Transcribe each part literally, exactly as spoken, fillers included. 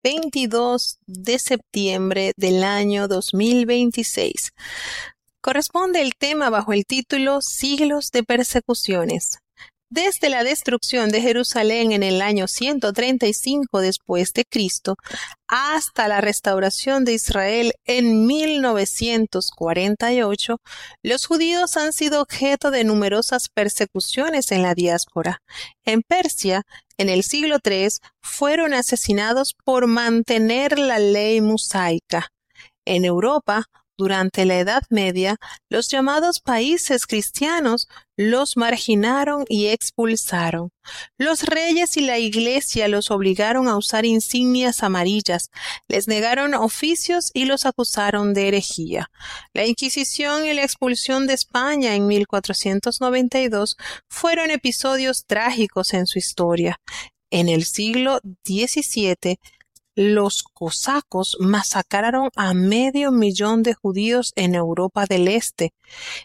veintidós de septiembre del año dos mil veintiséis. Corresponde el tema bajo el título Siglos de persecuciones. Desde la destrucción de Jerusalén en el año ciento treinta y cinco después de Cristo hasta la restauración de Israel en mil novecientos cuarenta y ocho, los judíos han sido objeto de numerosas persecuciones en la diáspora. En Persia, en el siglo tercero, fueron asesinados por mantener la ley mosaica. En Europa, durante la Edad Media, los llamados países cristianos los marginaron y expulsaron. Los reyes y la iglesia los obligaron a usar insignias amarillas, les negaron oficios y los acusaron de herejía. La Inquisición y la expulsión de España en mil cuatrocientos noventa y dos fueron episodios trágicos en su historia. En el siglo diecisiete, los cosacos masacraron a medio millón de judíos en Europa del Este.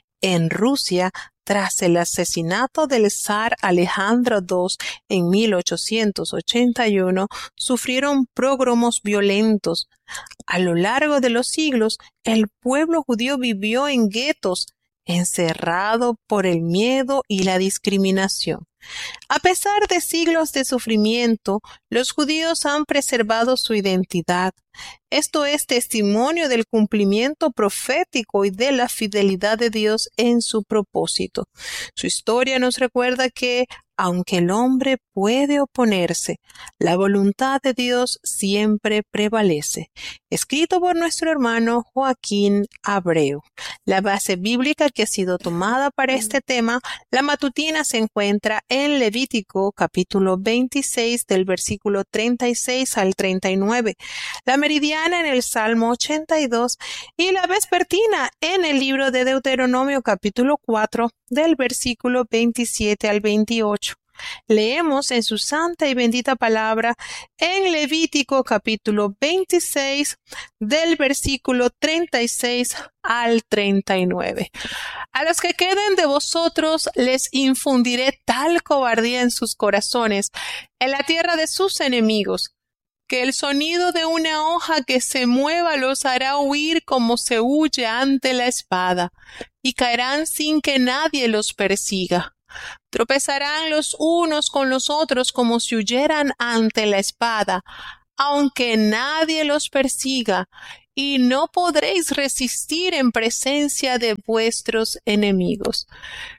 En Rusia, tras el asesinato del zar Alejandro segundo en mil ochocientos ochenta y uno, sufrieron pogromos violentos. A lo largo de los siglos, el pueblo judío vivió en guetos, encerrado por el miedo y la discriminación. A pesar de siglos de sufrimiento, los judíos han preservado su identidad. Esto es testimonio del cumplimiento profético y de la fidelidad de Dios en su propósito. Su historia nos recuerda que, aunque el hombre puede oponerse, la voluntad de Dios siempre prevalece. Escrito por nuestro hermano Joaquín Abreu. La base bíblica que ha sido tomada para este tema, la matutina, se encuentra en Levítico capítulo veintiséis del versículo treinta y seis al treinta y nueve, la meridiana en el Salmo ochenta y dos y la vespertina en el libro de Deuteronomio capítulo cuatro del versículo veintisiete al veintiocho. Leemos en su santa y bendita palabra en Levítico capítulo veintiséis del versículo treinta y seis al treinta y nueve. A los que queden de vosotros les infundiré tal cobardía en sus corazones, en la tierra de sus enemigos, que el sonido de una hoja que se mueva los hará huir como se huye ante la espada, y caerán sin que nadie los persiga. Tropezarán los unos con los otros como si huyeran ante la espada, aunque nadie los persiga, y no podréis resistir en presencia de vuestros enemigos.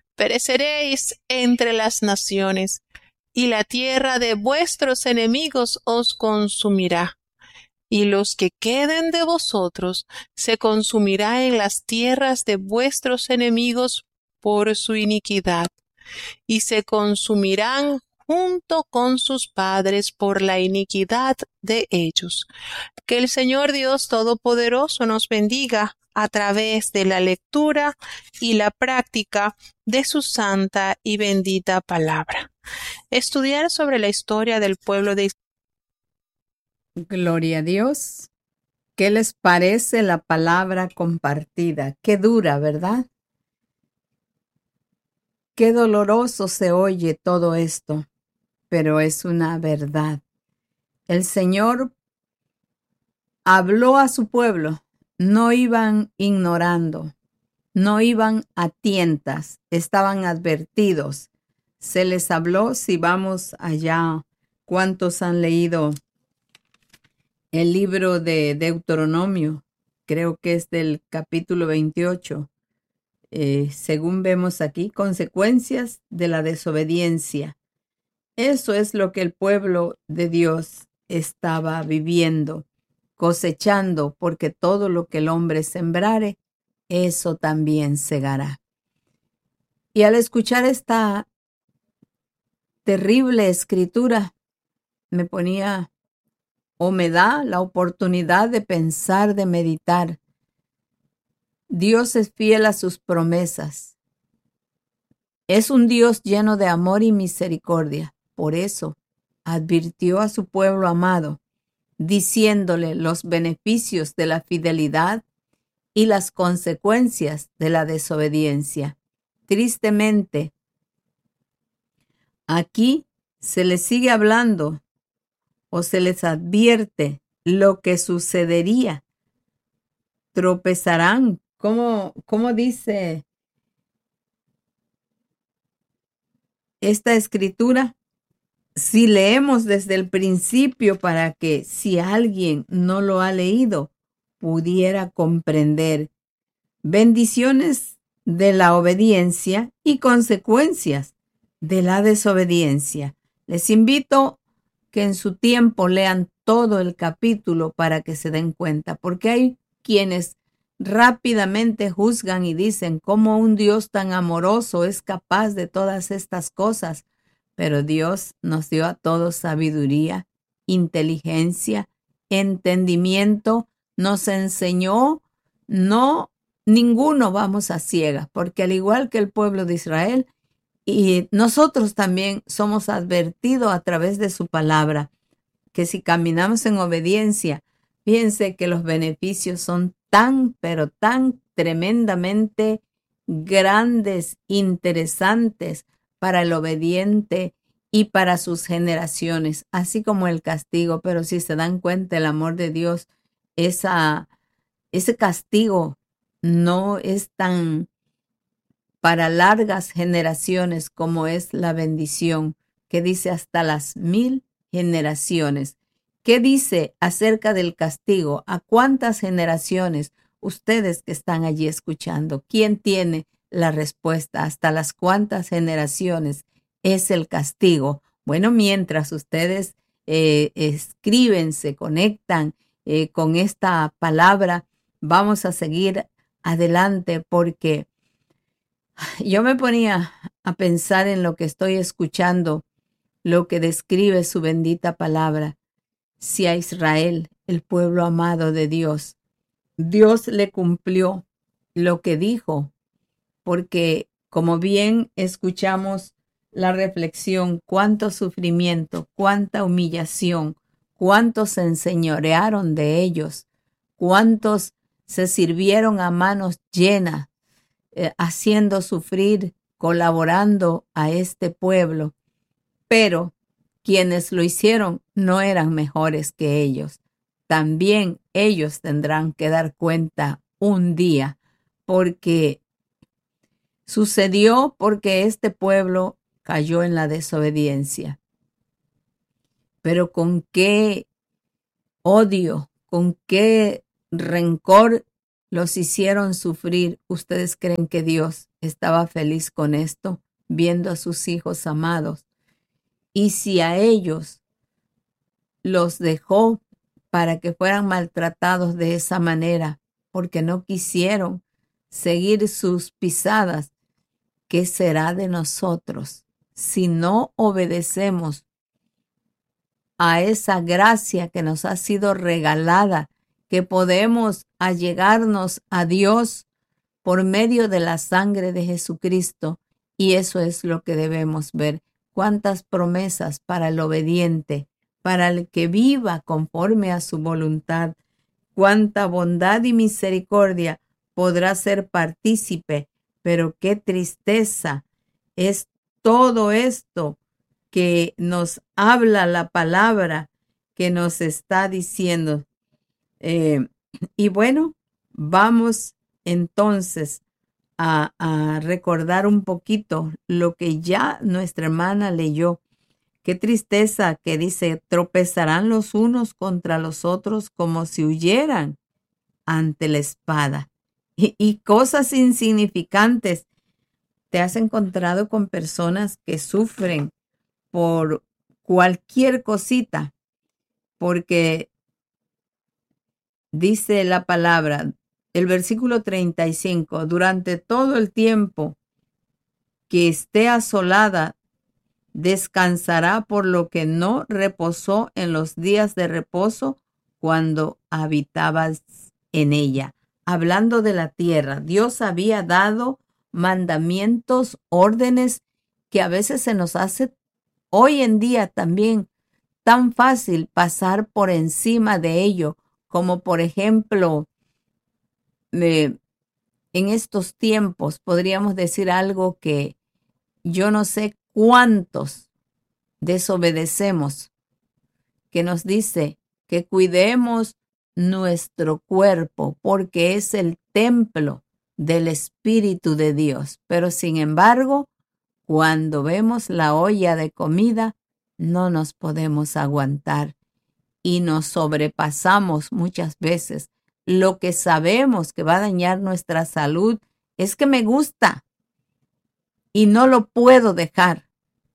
Pereceréis entre las naciones, y la tierra de vuestros enemigos os consumirá. Y los que queden de vosotros se consumirá en las tierras de vuestros enemigos por su iniquidad, y se consumirán junto con sus padres por la iniquidad de ellos. Que el Señor Dios Todopoderoso nos bendiga a través de la lectura y la práctica de su santa y bendita palabra. Estudiar sobre la historia del pueblo de Israel. Gloria a Dios. ¿Qué les parece la palabra compartida? Qué dura, ¿verdad? Qué doloroso se oye todo esto, pero es una verdad. El Señor habló a su pueblo, no iban ignorando, no iban a tientas, estaban advertidos. Se les habló. Si vamos allá, ¿cuántos han leído el libro de Deuteronomio? Creo que es del capítulo veintiocho. Eh, según vemos aquí, consecuencias de la desobediencia. Eso es lo que el pueblo de Dios estaba viviendo, cosechando, porque todo lo que el hombre sembrare, eso también segará. Y al escuchar esta terrible escritura, me ponía o me da la oportunidad de pensar, de meditar. Dios es fiel a sus promesas. Es un Dios lleno de amor y misericordia. Por eso advirtió a su pueblo amado, diciéndole los beneficios de la fidelidad y las consecuencias de la desobediencia. Tristemente, aquí se les sigue hablando o se les advierte lo que sucedería. Tropezarán. ¿Cómo, cómo dice esta escritura? Si leemos desde el principio para que si alguien no lo ha leído, pudiera comprender bendiciones de la obediencia y consecuencias de la desobediencia. Les invito que en su tiempo lean todo el capítulo para que se den cuenta, porque hay quienes rápidamente juzgan y dicen cómo un Dios tan amoroso es capaz de todas estas cosas. Pero Dios nos dio a todos sabiduría, inteligencia, entendimiento, nos enseñó, no, ninguno vamos a ciegas, porque al igual que el pueblo de Israel, y nosotros también somos advertidos a través de su palabra, que si caminamos en obediencia, fíjense que los beneficios son tan, pero tan tremendamente grandes, interesantes, para el obediente y para sus generaciones, así como el castigo. Pero si se dan cuenta, el amor de Dios, esa, ese castigo no es tan para largas generaciones como es la bendición, que dice hasta las mil generaciones. ¿Qué dice acerca del castigo? ¿A cuántas generaciones? Ustedes que están allí escuchando, ¿quién tiene la respuesta? ¿Hasta las cuántas generaciones es el castigo? Bueno, mientras ustedes eh, escriben, se conectan eh, con esta palabra, vamos a seguir adelante, porque yo me ponía a pensar en lo que estoy escuchando, lo que describe su bendita palabra. Si a Israel, el pueblo amado de Dios, Dios le cumplió lo que dijo, porque como bien escuchamos la reflexión, cuánto sufrimiento, cuánta humillación, cuántos se enseñorearon de ellos, cuántos se sirvieron a manos llenas, eh, haciendo sufrir, colaborando a este pueblo. Pero quienes lo hicieron no eran mejores que ellos. También ellos tendrán que dar cuenta un día, porque sucedió porque este pueblo cayó en la desobediencia. Pero con qué odio, con qué rencor los hicieron sufrir. ¿Ustedes creen que Dios estaba feliz con esto, viendo a sus hijos amados? Y si a ellos los dejó para que fueran maltratados de esa manera, porque no quisieron seguir sus pisadas, ¿qué será de nosotros si no obedecemos a esa gracia que nos ha sido regalada, que podemos allegarnos a Dios por medio de la sangre de Jesucristo? Y eso es lo que debemos ver. Cuántas promesas para el obediente, para el que viva conforme a su voluntad. Cuánta bondad y misericordia podrá ser partícipe, pero qué tristeza es todo esto que nos habla la palabra, que nos está diciendo. Eh, y bueno, vamos entonces a, a recordar un poquito lo que ya nuestra hermana leyó. Qué tristeza que dice, tropezarán los unos contra los otros como si huyeran ante la espada. Y, y cosas insignificantes. ¿Te has encontrado con personas que sufren por cualquier cosita? Porque dice la palabra, el versículo treinta y cinco, durante todo el tiempo que esté asolada, descansará por lo que no reposó en los días de reposo cuando habitabas en ella. Hablando de la tierra, Dios había dado mandamientos, órdenes, que a veces se nos hace hoy en día también tan fácil pasar por encima de ello, como por ejemplo, eh, en estos tiempos podríamos decir algo que yo no sé cuántos desobedecemos, que nos dice que cuidemos nuestro cuerpo porque es el templo del Espíritu de Dios. Pero sin embargo, cuando vemos la olla de comida, no nos podemos aguantar y nos sobrepasamos muchas veces. Lo que sabemos que va a dañar nuestra salud es que me gusta y no lo puedo dejar.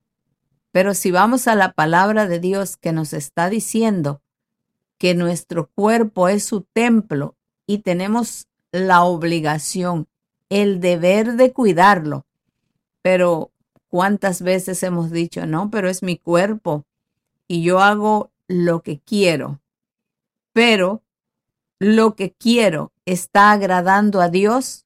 Pero si vamos a la palabra de Dios que nos está diciendo que nuestro cuerpo es su templo y tenemos la obligación, el deber de cuidarlo. Pero ¿cuántas veces hemos dicho, no, pero es mi cuerpo y yo hago lo que quiero? Pero lo que quiero está agradando a Dios.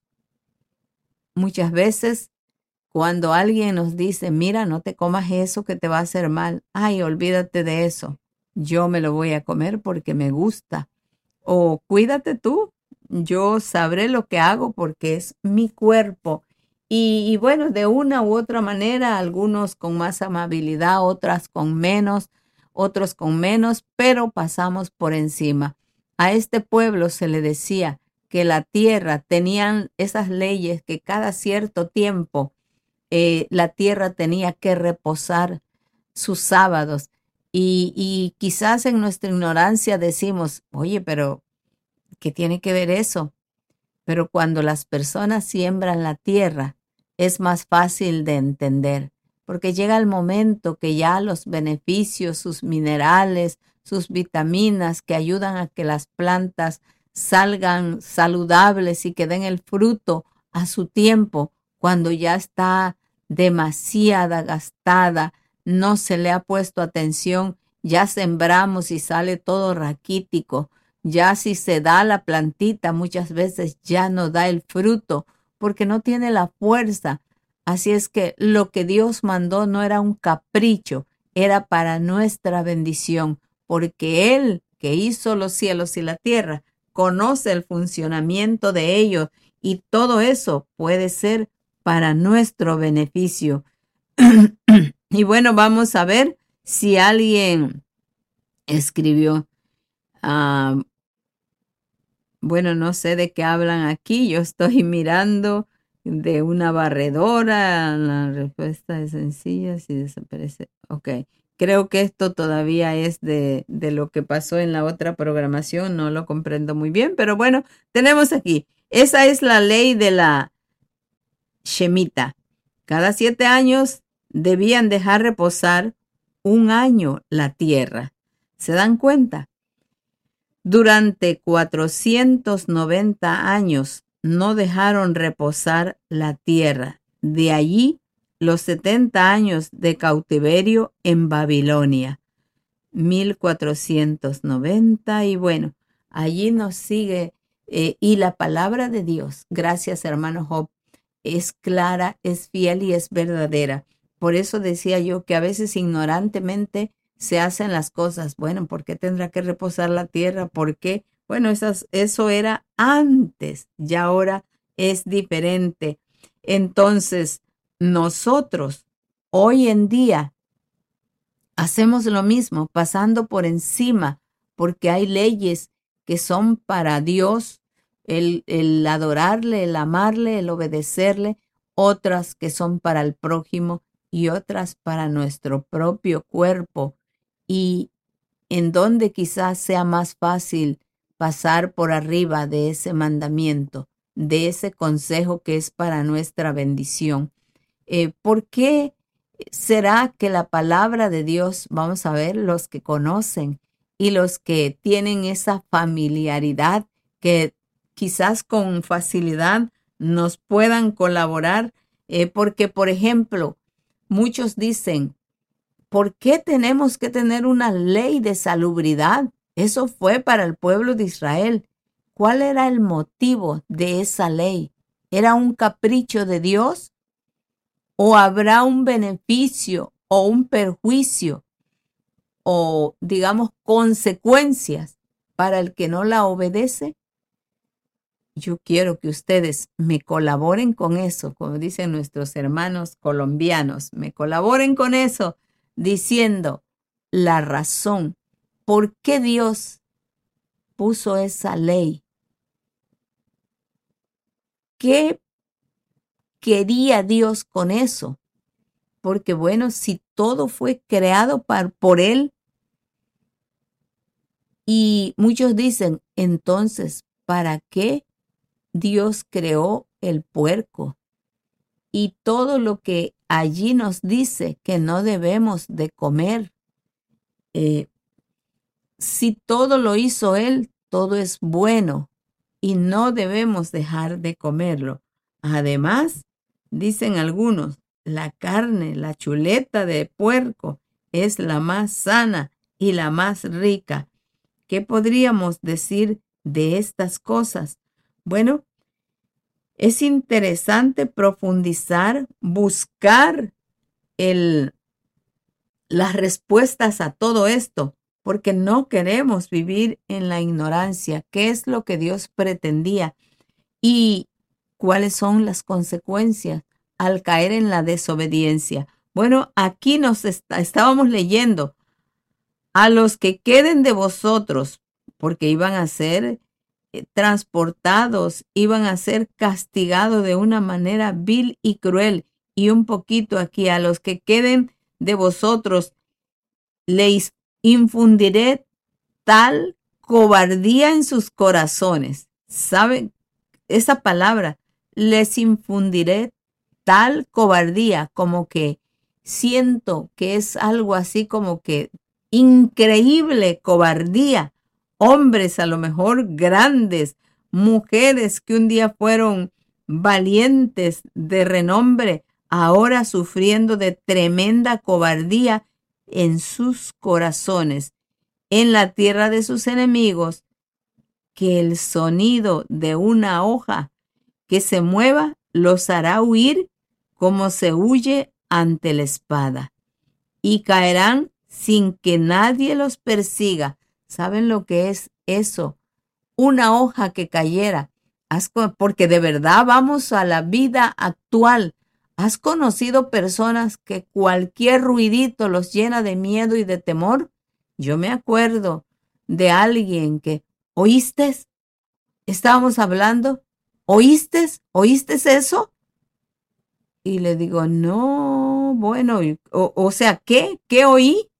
Muchas veces cuando alguien nos dice, mira, no te comas eso que te va a hacer mal. Ay, olvídate de eso. Yo me lo voy a comer porque me gusta. O cuídate tú. Yo sabré lo que hago porque es mi cuerpo. Y, y bueno, de una u otra manera, algunos con más amabilidad, otras con menos, otros con menos, pero pasamos por encima. A este pueblo se le decía que la tierra tenían esas leyes que cada cierto tiempo eh, la tierra tenía que reposar sus sábados. Y, y quizás en nuestra ignorancia decimos, oye, pero ¿qué tiene que ver eso? Pero cuando las personas siembran la tierra, es más fácil de entender, porque llega el momento que ya los beneficios, sus minerales, sus vitaminas que ayudan a que las plantas salgan saludables y que den el fruto a su tiempo, cuando ya está demasiada gastada, no se le ha puesto atención, ya sembramos y sale todo raquítico, ya si se da la plantita muchas veces ya no da el fruto porque no tiene la fuerza. Así es que lo que Dios mandó no era un capricho, era para nuestra bendición, porque Él que hizo los cielos y la tierra conoce el funcionamiento de ellos y todo eso puede ser para nuestro beneficio. Y bueno, vamos a ver si alguien escribió. Uh, bueno, no sé de qué hablan aquí. Yo estoy mirando de una barredora. La respuesta es sencilla. Si desaparece. Ok. Creo que esto todavía es de, de lo que pasó en la otra programación. No lo comprendo muy bien, pero bueno, tenemos aquí. Esa es la ley de la Shemitah. Cada siete años debían dejar reposar un año la tierra. ¿Se dan cuenta? Durante cuatrocientos noventa años no dejaron reposar la tierra. De allí los setenta años de cautiverio en Babilonia. mil cuatrocientos noventa y bueno, allí nos sigue eh, y la palabra de Dios, gracias hermano Job, es clara, es fiel y es verdadera. Por eso decía yo que a veces ignorantemente se hacen las cosas. Bueno, ¿por qué tendrá que reposar la tierra? ¿Por qué? Bueno, esas, eso era antes y ahora es diferente. Entonces, nosotros hoy en día hacemos lo mismo, pasando por encima, porque hay leyes que son para Dios, el, el adorarle, el amarle, el obedecerle, otras que son para el prójimo y otras para nuestro propio cuerpo. Y en donde quizás sea más fácil pasar por arriba de ese mandamiento, de ese consejo que es para nuestra bendición. Eh, ¿Por qué será que la palabra de Dios, vamos a ver, los que conocen y los que tienen esa familiaridad que quizás con facilidad nos puedan colaborar? Eh, porque, por ejemplo, muchos dicen, ¿por qué tenemos que tener una ley de salubridad? Eso fue para el pueblo de Israel. ¿Cuál era el motivo de esa ley? ¿Era un capricho de Dios? ¿O habrá un beneficio o un perjuicio o, digamos, consecuencias para el que no la obedece? Yo quiero que ustedes me colaboren con eso, como dicen nuestros hermanos colombianos, me colaboren con eso, diciendo la razón por qué Dios puso esa ley. ¿Qué quería Dios con eso? Porque bueno, si todo fue creado par, por Él, y muchos dicen, entonces, ¿para qué Dios creó el puerco? Y todo lo que allí nos dice que no debemos de comer. Eh, si todo lo hizo Él, todo es bueno y no debemos dejar de comerlo. Además, dicen algunos, la carne, la chuleta de puerco es la más sana y la más rica. ¿Qué podríamos decir de estas cosas? Bueno, es interesante profundizar, buscar el, las respuestas a todo esto, porque no queremos vivir en la ignorancia. ¿Qué es lo que Dios pretendía? ¿Y cuáles son las consecuencias al caer en la desobediencia? Bueno, aquí nos está, estábamos leyendo a los que queden de vosotros, porque iban a ser eh, transportados, iban a ser castigados de una manera vil y cruel. Y un poquito aquí, a los que queden de vosotros, les infundiré tal cobardía en sus corazones. ¿Saben? Esa palabra, les infundiré tal cobardía, como que siento que es algo así como que increíble cobardía. Hombres a lo mejor grandes, mujeres que un día fueron valientes de renombre, ahora sufriendo de tremenda cobardía en sus corazones, en la tierra de sus enemigos, que el sonido de una hoja que se mueva los hará huir como se huye ante la espada, y caerán sin que nadie los persiga. ¿Saben lo que es eso? Una hoja que cayera. Porque de verdad vamos a la vida actual. ¿Has conocido personas que cualquier ruidito los llena de miedo y de temor? Yo me acuerdo de alguien que, ¿oíste? Estábamos hablando, ¿oíste? ¿Oíste eso? Y le digo, no, bueno, o, o sea, ¿qué? ¿Qué oí?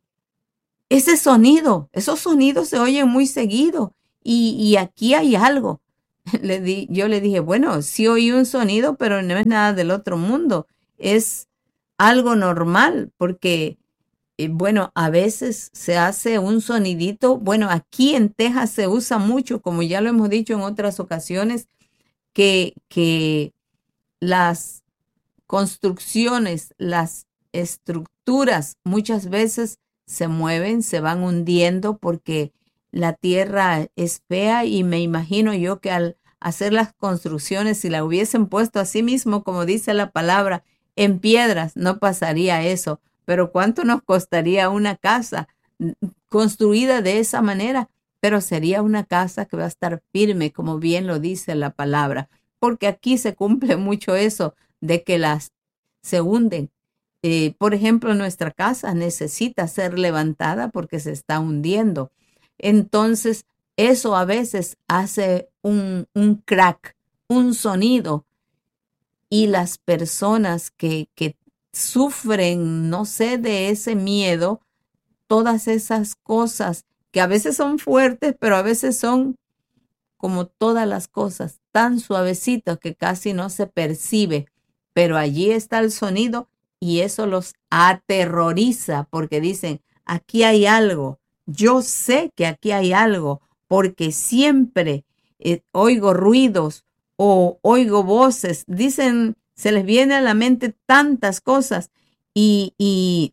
Ese sonido, esos sonidos se oyen muy seguido y, y aquí hay algo. Le di, yo le dije, bueno, sí oí un sonido, pero no es nada del otro mundo. Es algo normal porque, eh, bueno, a veces se hace un sonidito. Bueno, aquí en Texas se usa mucho, como ya lo hemos dicho en otras ocasiones, que, que las construcciones, las estructuras muchas veces se mueven, se van hundiendo porque la tierra es fea y me imagino yo que al hacer las construcciones, si la hubiesen puesto así mismo, como dice la palabra, en piedras, no pasaría eso. Pero ¿cuánto nos costaría una casa construida de esa manera? Pero sería una casa que va a estar firme, como bien lo dice la palabra, porque aquí se cumple mucho eso de que las se hunden. Eh, por ejemplo, nuestra casa necesita ser levantada porque se está hundiendo. Entonces, eso a veces hace un, un crack, un sonido. Y las personas que, que sufren, no sé, de ese miedo, todas esas cosas que a veces son fuertes, pero a veces son como todas las cosas, tan suavecitas que casi no se percibe. Pero allí está el sonido y eso los aterroriza porque dicen, aquí hay algo, yo sé que aquí hay algo, porque siempre eh, oigo ruidos o oigo voces, dicen, se les viene a la mente tantas cosas y, y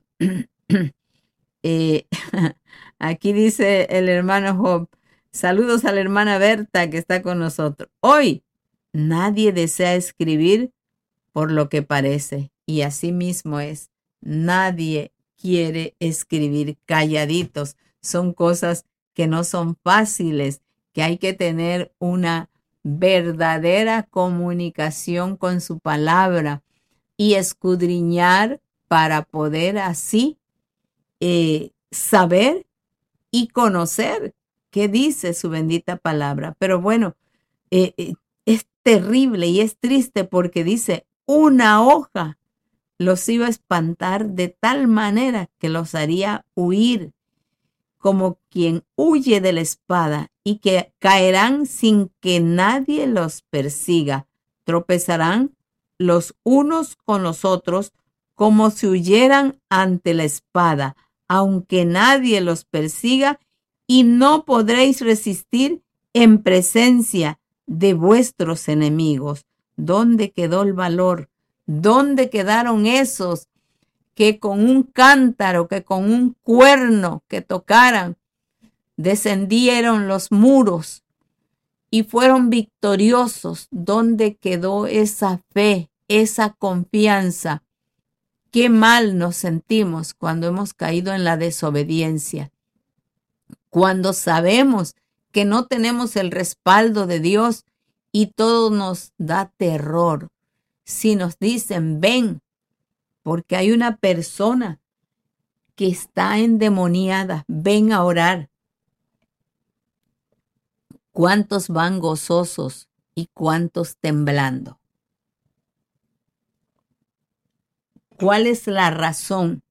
eh, aquí dice el hermano Job, saludos a la hermana Berta que está con nosotros. Hoy nadie desea escribir por lo que parece. Y así mismo es. Nadie quiere escribir calladitos. Son cosas que no son fáciles, que hay que tener una verdadera comunicación con su palabra y escudriñar para poder así eh, saber y conocer ¿Qué dice su bendita palabra? Pero bueno, eh, eh, es terrible y es triste porque dice, una hoja los iba a espantar de tal manera que los haría huir como quien huye de la espada, y que caerán sin que nadie los persiga. Tropezarán los unos con los otros como si huyeran ante la espada, aunque nadie los persiga, y no podréis resistir en presencia de vuestros enemigos. ¿Dónde quedó el valor? ¿Dónde quedaron esos que con un cántaro, que con un cuerno que tocaran, descendieron los muros y fueron victoriosos? ¿Dónde quedó esa fe, esa confianza? Qué mal nos sentimos cuando hemos caído en la desobediencia, cuando sabemos que no tenemos el respaldo de Dios y todo nos da terror. Si nos dicen, ven, porque hay una persona que está endemoniada, ven a orar. ¿Cuántos van gozosos y cuántos temblando? ¿Cuál es la razón?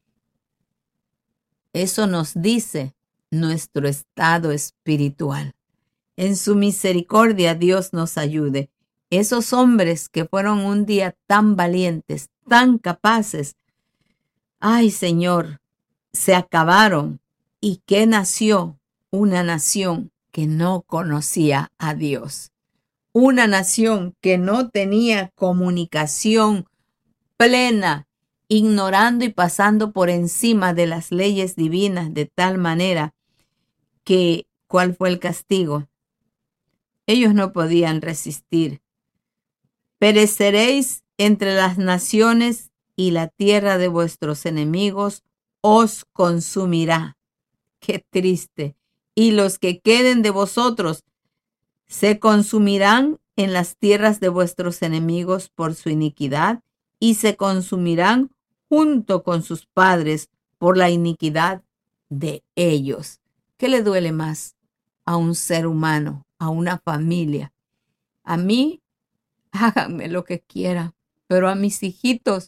Eso nos dice nuestro estado espiritual. En su misericordia Dios nos ayude. Esos hombres que fueron un día tan valientes, tan capaces, ay Señor, se acabaron. ¿Y qué nació? Una nación que no conocía a Dios. Una nación que no tenía comunicación plena, ignorando y pasando por encima de las leyes divinas de tal manera que, ¿cuál fue el castigo? Ellos no podían resistir. Pereceréis entre las naciones y la tierra de vuestros enemigos os consumirá. Qué triste. Y los que queden de vosotros se consumirán en las tierras de vuestros enemigos por su iniquidad, y se consumirán junto con sus padres por la iniquidad de ellos. ¿Qué le duele más a un ser humano, a una familia? A mí, háganme lo que quieran, pero a mis hijitos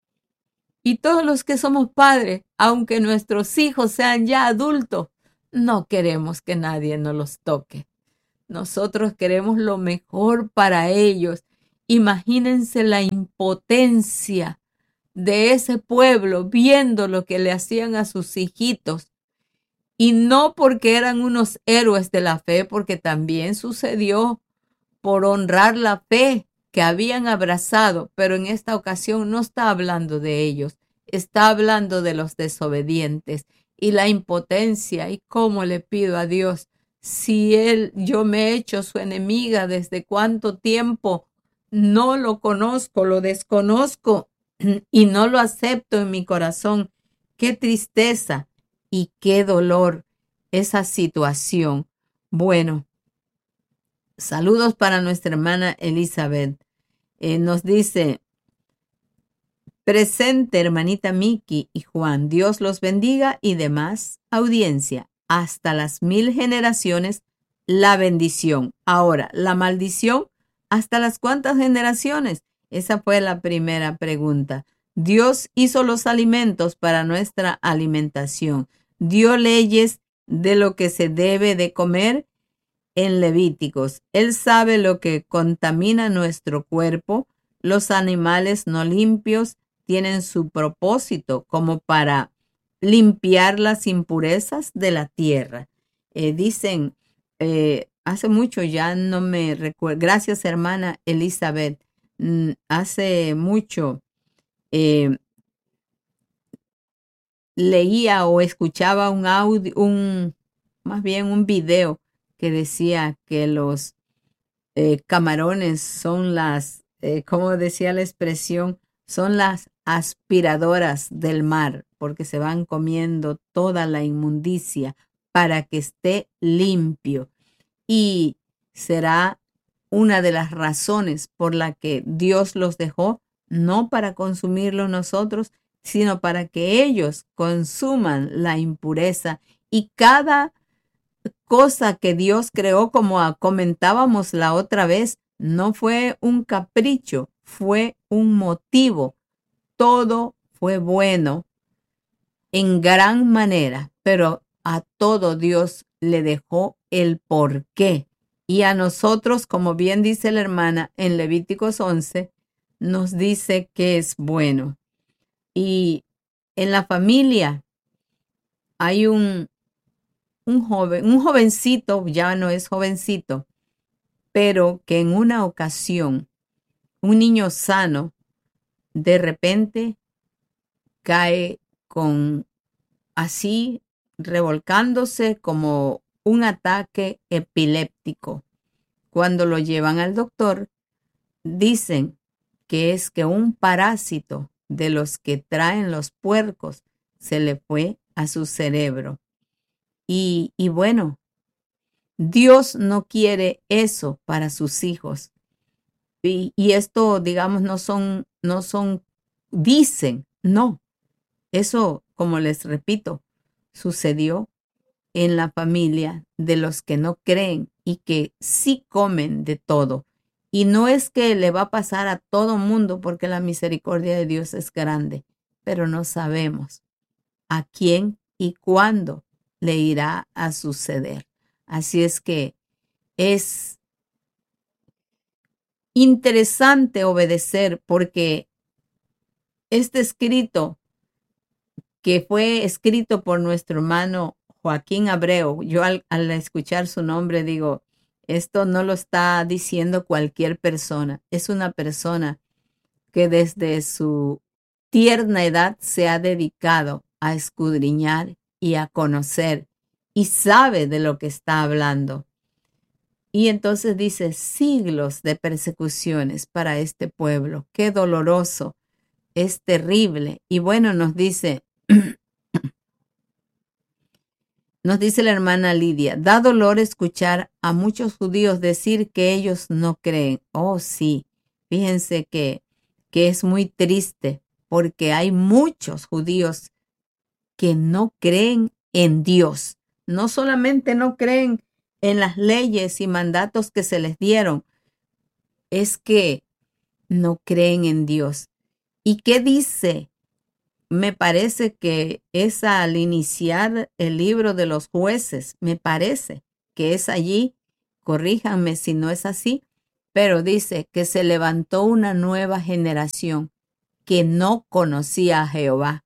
y todos los que somos padres, aunque nuestros hijos sean ya adultos, no queremos que nadie nos los toque. Nosotros queremos lo mejor para ellos. Imagínense la impotencia de ese pueblo viendo lo que le hacían a sus hijitos. Y no porque eran unos héroes de la fe, porque también sucedió por honrar la fe que habían abrazado, pero en esta ocasión no está hablando de ellos, está hablando de los desobedientes y la impotencia. Y cómo le pido a Dios, si él, yo me he hecho su enemiga, desde cuánto tiempo no lo conozco, lo desconozco y no lo acepto en mi corazón. Qué tristeza y qué dolor esa situación. Bueno, saludos para nuestra hermana Elizabeth. Eh, nos dice, presente hermanita Miki y Juan, Dios los bendiga, y demás audiencia. Hasta las mil generaciones, la bendición. Ahora, la maldición, ¿hasta las cuántas generaciones? Esa fue la primera pregunta. Dios hizo los alimentos para nuestra alimentación. Dio leyes de lo que se debe de comer en Levíticos. Él sabe lo que contamina nuestro cuerpo. Los animales no limpios tienen su propósito como para limpiar las impurezas de la tierra. Eh, dicen, eh, hace mucho ya no me recuerdo, gracias hermana Elizabeth, mm, hace mucho eh, leía o escuchaba un audio, un, más bien un video que decía que los eh, camarones son las, eh, ¿cómo decía la expresión? Son las aspiradoras del mar, porque se van comiendo toda la inmundicia para que esté limpio. Y será una de las razones por la que Dios los dejó, no para consumirlo nosotros, sino para que ellos consuman la impureza. Y cada cosa que Dios creó, como comentábamos la otra vez. No fue un capricho, fue un motivo. Todo fue bueno en gran manera, pero a todo Dios le dejó el porqué. Y a nosotros, como bien dice la hermana en Levíticos once, nos dice que es bueno. Y en la familia hay un, un joven, un jovencito, ya no es jovencito, pero que en una ocasión, un niño sano, de repente cae con así, revolcándose como un ataque epiléptico. Cuando lo llevan al doctor, dicen que es que un parásito de los que traen los puercos se le fue a su cerebro. Y, y bueno, Dios no quiere eso para sus hijos. Y, y esto, digamos, no son, no son, dicen, no. Eso, como les repito, sucedió en la familia de los que no creen y que sí comen de todo. Y no es que le va a pasar a todo mundo, porque la misericordia de Dios es grande, pero no sabemos a quién y cuándo le irá a suceder. Así es que es interesante obedecer, porque este escrito, que fue escrito por nuestro hermano Joaquín Abreu, yo al, al escuchar su nombre digo, esto no lo está diciendo cualquier persona, es una persona que desde su tierna edad se ha dedicado a escudriñar y a conocer y sabe de lo que está hablando. Y entonces dice, siglos de persecuciones para este pueblo, qué doloroso, es terrible. Y bueno, nos dice, nos dice la hermana Lidia, da dolor escuchar a muchos judíos decir que ellos no creen. Oh, sí, fíjense que, que es muy triste, porque hay muchos judíos que no creen en Dios. No solamente no creen en las leyes y mandatos que se les dieron, es que no creen en Dios. ¿Y qué dice? Me parece que es al iniciar el libro de los jueces, me parece que es allí, corríjanme si no es así, pero dice que se levantó una nueva generación que no conocía a Jehová.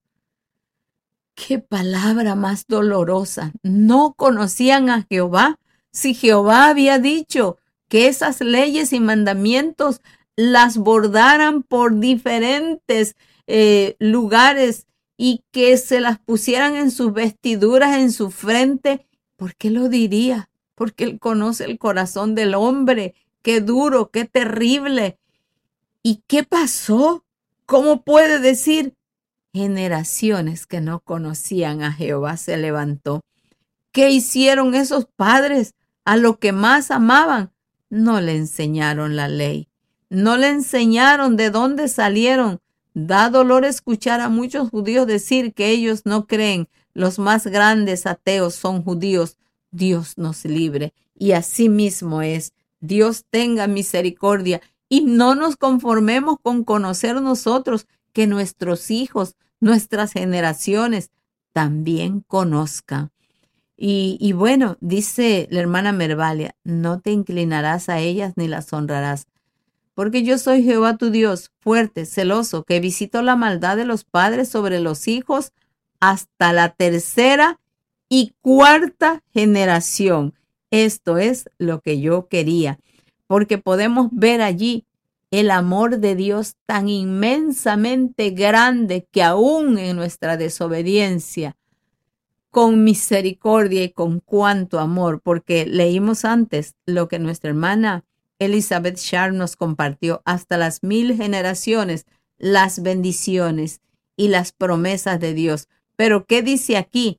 ¡Qué palabra más dolorosa! No conocían a Jehová. Si Jehová había dicho que esas leyes y mandamientos las bordaran por diferentes eh, lugares y que se las pusieran en sus vestiduras, en su frente, ¿por qué lo diría? Porque Él conoce el corazón del hombre. ¡Qué duro, qué terrible! ¿Y qué pasó? ¿Cómo puede decir? Generaciones que no conocían a Jehová se levantó. ¿Qué hicieron esos padres a lo que más amaban? No le enseñaron la ley. No le enseñaron de dónde salieron. Da dolor escuchar a muchos judíos decir que ellos no creen. Los más grandes ateos son judíos. Dios nos libre. Y así mismo es. Dios tenga misericordia. Y no nos conformemos con conocer nosotros, que nuestros hijos, nuestras generaciones también conozcan. Y, y bueno, dice la hermana Mervalia, no te inclinarás a ellas ni las honrarás, porque yo soy Jehová tu Dios, fuerte, celoso, que visito la maldad de los padres sobre los hijos hasta la tercera y cuarta generación. Esto es lo que yo quería, porque podemos ver allí el amor de Dios tan inmensamente grande que aún en nuestra desobediencia, con misericordia y con cuánto amor, porque leímos antes lo que nuestra hermana Elizabeth Sharp nos compartió, hasta las mil generaciones, las bendiciones y las promesas de Dios. Pero ¿qué dice aquí?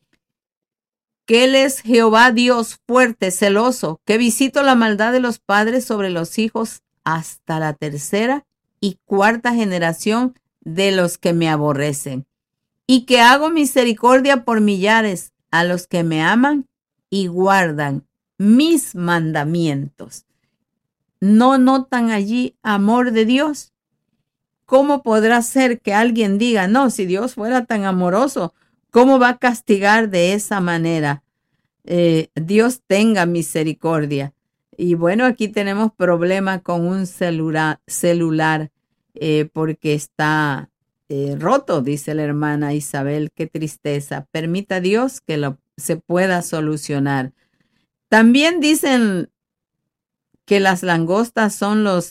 Que Él es Jehová Dios fuerte, celoso, que visito la maldad de los padres sobre los hijos hasta la tercera y cuarta generación de los que me aborrecen, y que hago misericordia por millares a los que me aman y guardan mis mandamientos. ¿No notan allí amor de Dios? ¿Cómo podrá ser que alguien diga, no, si Dios fuera tan amoroso, ¿cómo va a castigar de esa manera? Eh, Dios tenga misericordia. Y bueno, aquí tenemos problema con un celular, celular eh, porque está eh, roto, dice la hermana Isabel. Qué tristeza. Permita Dios que lo, se pueda solucionar. También dicen que las langostas son los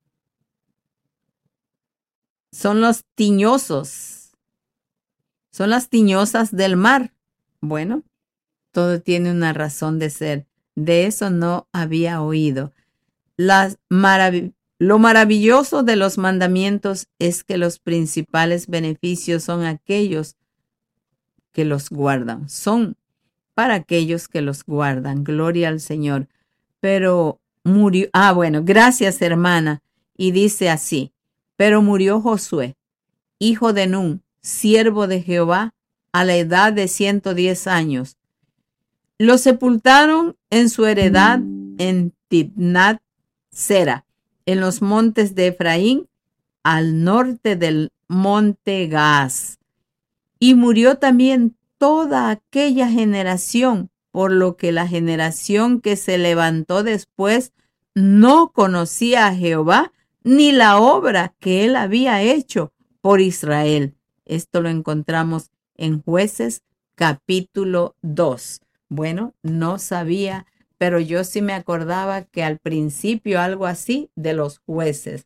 son los tiñosos, son las tiñosas del mar. Bueno, todo tiene una razón de ser. De eso no había oído. Las marav- lo maravilloso de los mandamientos es que los principales beneficios son aquellos que los guardan. Son para aquellos que los guardan. Gloria al Señor. Pero murió. Ah, bueno, gracias, hermana. Y dice así: pero murió Josué, hijo de Nun, siervo de Jehová, a la edad de ciento diez años. Lo sepultaron en su heredad en Timnat Sera, en los montes de Efraín, al norte del monte Gaas. Y murió también toda aquella generación, por lo que la generación que se levantó después no conocía a Jehová ni la obra que él había hecho por Israel. Esto lo encontramos en Jueces capítulo dos. Bueno, no sabía, pero yo sí me acordaba que al principio algo así de los jueces.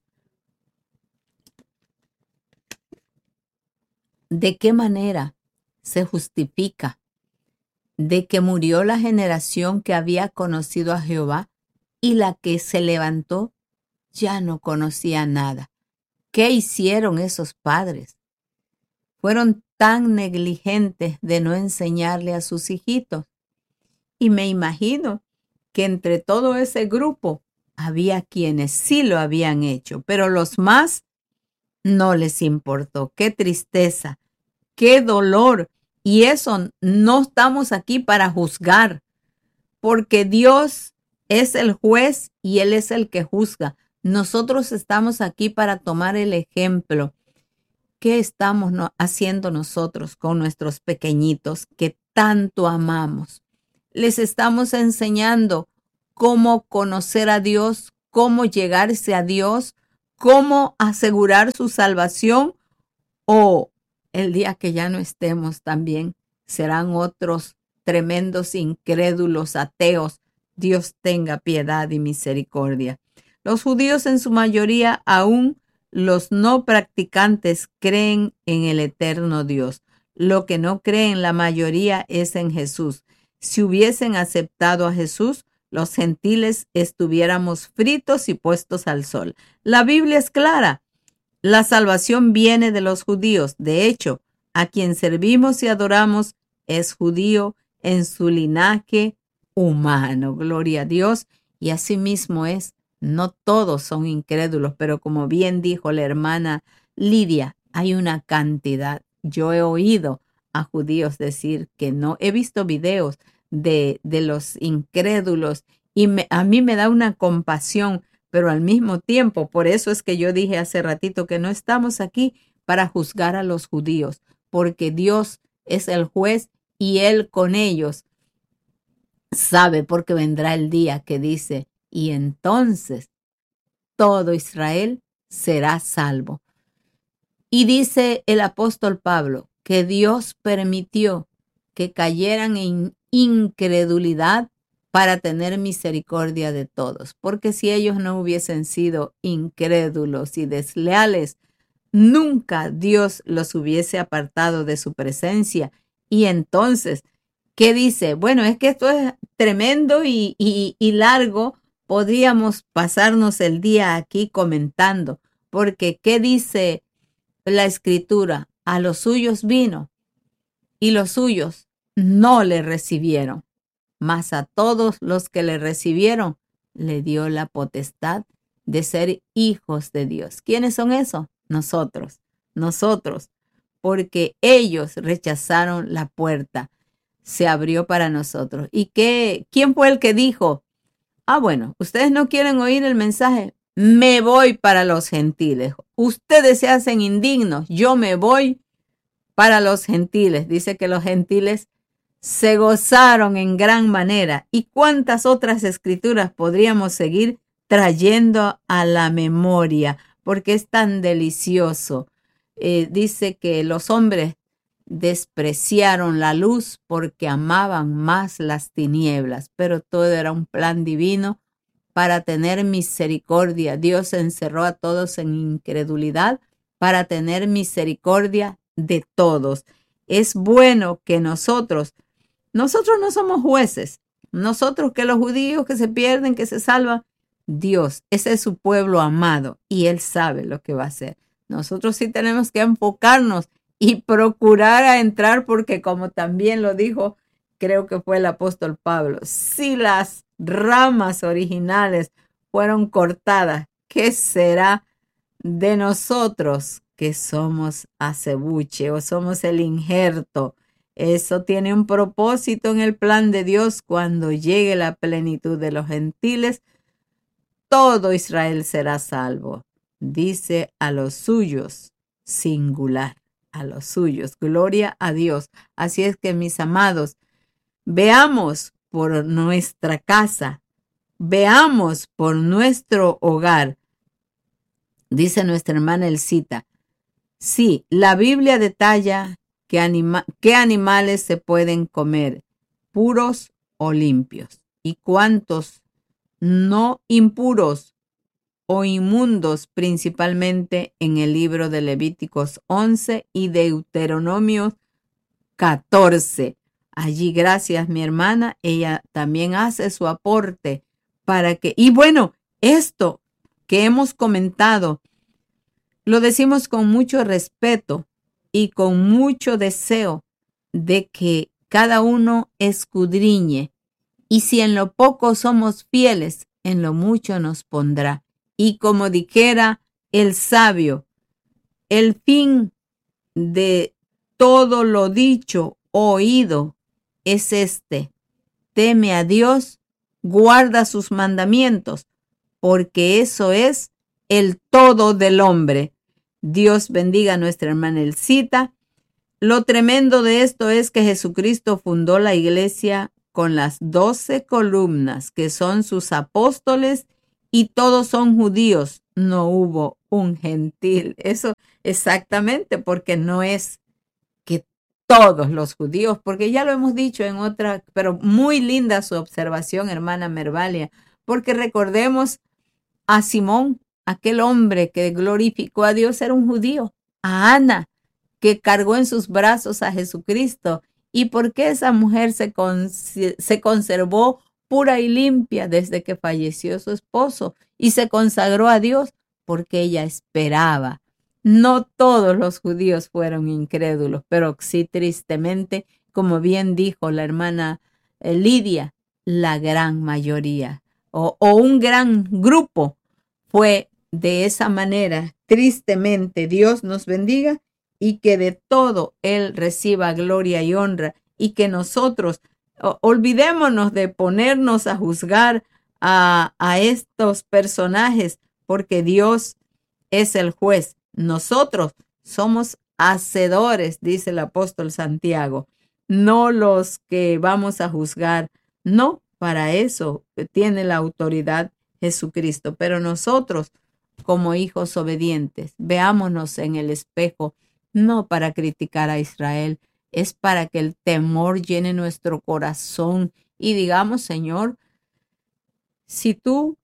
¿De qué manera se justifica de que murió la generación que había conocido a Jehová y la que se levantó ya no conocía nada? ¿Qué hicieron esos padres? Fueron tan negligentes de no enseñarle a sus hijitos. Y me imagino que entre todo ese grupo había quienes sí lo habían hecho, pero los más no les importó. Qué tristeza, qué dolor. Y eso, no estamos aquí para juzgar, porque Dios es el juez y Él es el que juzga. Nosotros estamos aquí para tomar el ejemplo. ¿Qué estamos no- haciendo nosotros con nuestros pequeñitos que tanto amamos? Les estamos enseñando cómo conocer a Dios, cómo llegarse a Dios, cómo asegurar su salvación, o el día que ya no estemos también serán otros tremendos incrédulos ateos. Dios tenga piedad y misericordia. Los judíos en su mayoría, aún los no practicantes, creen en el eterno Dios. Lo que no creen la mayoría es en Jesús. Si hubiesen aceptado a Jesús, los gentiles estuviéramos fritos y puestos al sol. La Biblia es clara. La salvación viene de los judíos. De hecho, a quien servimos y adoramos es judío en su linaje humano. Gloria a Dios. Y así mismo es. No todos son incrédulos, pero como bien dijo la hermana Lidia, hay una cantidad. Yo he oído a judíos decir que no. He visto videos de, de los incrédulos y me, a mí me da una compasión, pero al mismo tiempo, por eso es que yo dije hace ratito que no estamos aquí para juzgar a los judíos, porque Dios es el juez y Él con ellos sabe, porque vendrá el día que dice, y entonces todo Israel será salvo. Y dice el apóstol Pablo que Dios permitió que cayeran en incredulidad para tener misericordia de todos, porque si ellos no hubiesen sido incrédulos y desleales, nunca Dios los hubiese apartado de su presencia. Y entonces, ¿qué dice? Bueno, es que esto es tremendo y, y, y largo. Podríamos pasarnos el día aquí comentando, porque ¿qué dice la Escritura? A los suyos vino y los suyos no le recibieron. Mas a todos los que le recibieron, le dio la potestad de ser hijos de Dios. ¿Quiénes son esos? Nosotros, nosotros, porque ellos rechazaron la puerta. se abrió para nosotros. ¿Y qué, quién fue el que dijo? Ah, bueno, ustedes no quieren oír el mensaje, me voy para los gentiles. Ustedes se hacen indignos, yo me voy para los gentiles. Dice que los gentiles se gozaron en gran manera. ¿Y cuántas otras escrituras podríamos seguir trayendo a la memoria? Porque es tan delicioso. Eh, dice que los hombres despreciaron la luz porque amaban más las tinieblas, pero todo era un plan divino para tener misericordia. Dios encerró a todos en incredulidad para tener misericordia de todos. Es bueno que nosotros, nosotros no somos jueces, nosotros que los judíos que se pierden, que se salvan, Dios, ese es su pueblo amado y Él sabe lo que va a hacer. Nosotros sí tenemos que enfocarnos y procurar a entrar, porque como también lo dijo, creo que fue el apóstol Pablo, si las ramas originales fueron cortadas, ¿qué será de nosotros que somos acebuche o somos el injerto? Eso tiene un propósito en el plan de Dios. Cuando llegue la plenitud de los gentiles, todo Israel será salvo. Dice a los suyos, singular, a los suyos. Gloria a Dios. Así es que, mis amados, veamos por nuestra casa, veamos por nuestro hogar. Dice nuestra hermana Elcita, sí, la Biblia detalla qué, anima, qué animales se pueden comer, puros o limpios, y cuántos no impuros o inmundos, principalmente en el libro de Levíticos once y Deuteronomio catorce. Allí, gracias mi hermana, ella también hace su aporte para que, y bueno, esto que hemos comentado, lo decimos con mucho respeto y con mucho deseo de que cada uno escudriñe, y si en lo poco somos fieles, en lo mucho nos pondrá. Y como dijera el sabio, el fin de todo lo dicho, oído, es este: teme a Dios, guarda sus mandamientos, porque eso es el todo del hombre. Dios bendiga a nuestra hermana Elcita. Lo tremendo de esto es que Jesucristo fundó la iglesia con las doce columnas, que son sus apóstoles, y todos son judíos. No hubo un gentil. Eso exactamente, porque no es que todos los judíos, porque ya lo hemos dicho en otra, pero muy linda su observación, hermana Mervalia, porque recordemos a Simón, aquel hombre que glorificó a Dios, era un judío. A Ana, que cargó en sus brazos a Jesucristo. ¿Y por qué esa mujer se, con, se conservó pura y limpia desde que falleció su esposo y se consagró a Dios? Porque ella esperaba. No todos los judíos fueron incrédulos, pero sí, tristemente, como bien dijo la hermana Lidia, la gran mayoría o, o un gran grupo fue de esa manera. Tristemente, Dios nos bendiga y que de todo Él reciba gloria y honra, y que nosotros o, olvidémonos de ponernos a juzgar a, a estos personajes, porque Dios es el juez. Nosotros somos hacedores, dice el apóstol Santiago, no los que vamos a juzgar. No, para eso tiene la autoridad Jesucristo. Pero nosotros, como hijos obedientes, veámonos en el espejo, no para criticar a Israel, es para que el temor llene nuestro corazón y digamos: Señor, si tú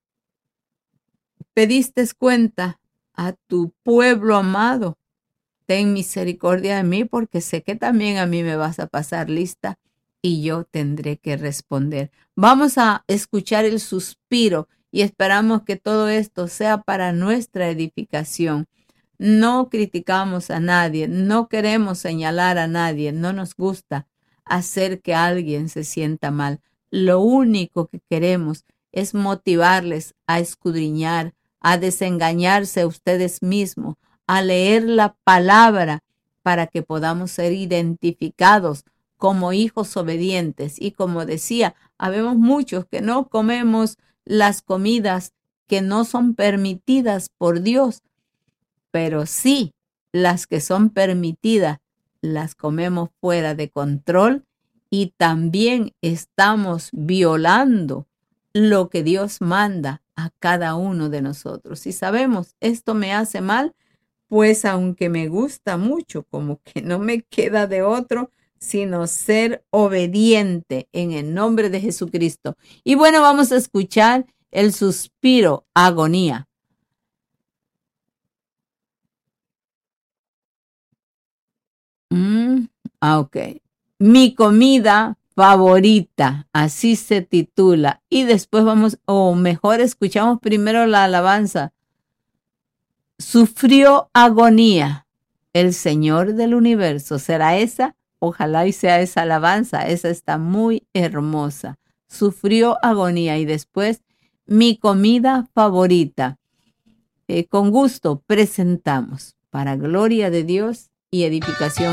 pediste cuenta a tu pueblo amado, ten misericordia de mí, porque sé que también a mí me vas a pasar lista y yo tendré que responder. Vamos a escuchar el suspiro y esperamos que todo esto sea para nuestra edificación. No criticamos a nadie, no queremos señalar a nadie, no nos gusta hacer que alguien se sienta mal. Lo único que queremos es motivarles a escudriñar, a desengañarse a ustedes mismos, a leer la palabra, para que podamos ser identificados como hijos obedientes. Y como decía, habemos muchos que no comemos las comidas que no son permitidas por Dios, pero sí las que son permitidas las comemos fuera de control y también estamos violando lo que Dios manda a cada uno de nosotros. Si sabemos esto me hace mal, pues aunque me gusta mucho, como que no me queda de otro, sino ser obediente en el nombre de Jesucristo. Y bueno, vamos a escuchar el suspiro, agonía. Mm, ah, ok. Mi comida favorita, así se titula. Y después vamos, o mejor escuchamos primero la alabanza. Sufrió agonía el Señor del universo. ¿Será esa? Ojalá y sea esa alabanza. Esa está muy hermosa. Sufrió agonía y después mi comida favorita. Eh, con gusto presentamos para gloria de Dios y edificación